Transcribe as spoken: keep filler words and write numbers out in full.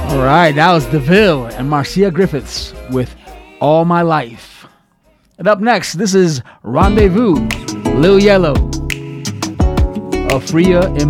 All right, that was DeVille and Marcia Griffiths with All My Life. And up next, this is Rendezvous, Lil Yellow, Afria in